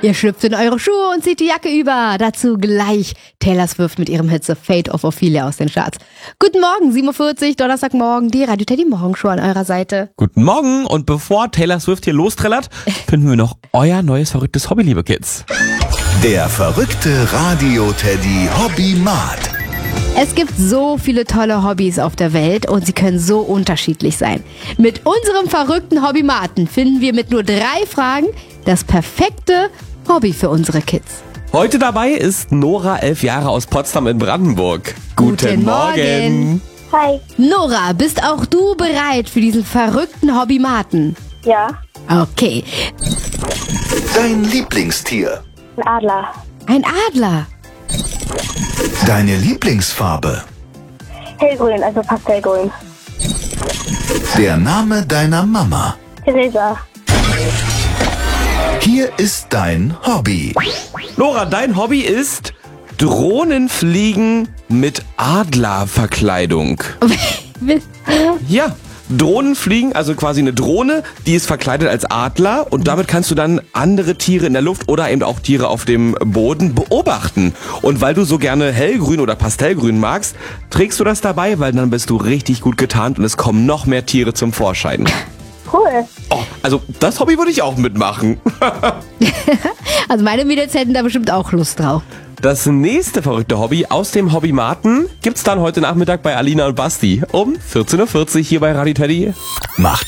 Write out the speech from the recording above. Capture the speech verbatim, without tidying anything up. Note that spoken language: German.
Ihr schlüpft in eure Schuhe und zieht die Jacke über. Dazu gleich Taylor Swift mit ihrem Hit The Fate of Ophelia aus den Charts. Guten Morgen, sieben Uhr vierzig, Donnerstagmorgen, die Radio Teddy Morgenshow an eurer Seite. Guten Morgen, und bevor Taylor Swift hier lostrellert, finden wir noch euer neues verrücktes Hobby, liebe Kids. Der verrückte Radio Teddy Hobbymat. Es gibt so viele tolle Hobbys auf der Welt und sie können so unterschiedlich sein. Mit unserem verrückten Hobbymaten finden wir mit nur drei Fragen das perfekte Hobby für unsere Kids. Heute dabei ist Nora, elf Jahre, aus Potsdam in Brandenburg. Guten Morgen. Hi. Nora, bist auch du bereit für diesen verrückten Hobbymaten? Ja. Okay. Dein Lieblingstier. Ein Adler. Ein Adler. Deine Lieblingsfarbe. Hellgrün, also Pastellgrün. Der Name deiner Mama. Theresa. Hier ist dein Hobby. Nora, dein Hobby ist Drohnenfliegen mit Adlerverkleidung. Ja, Drohnenfliegen, also quasi eine Drohne, die ist verkleidet als Adler und damit kannst du dann andere Tiere in der Luft oder eben auch Tiere auf dem Boden beobachten. Und weil du so gerne hellgrün oder pastellgrün magst, trägst du das dabei, weil dann bist du richtig gut getarnt und es kommen noch mehr Tiere zum Vorschein. Cool. Oh, also das Hobby würde ich auch mitmachen. Also meine Mädels hätten da bestimmt auch Lust drauf. Das nächste verrückte Hobby aus dem Hobbymaten gibt's dann heute Nachmittag bei Alina und Basti um vierzehn Uhr vierzig hier bei Radio Teddy. Macht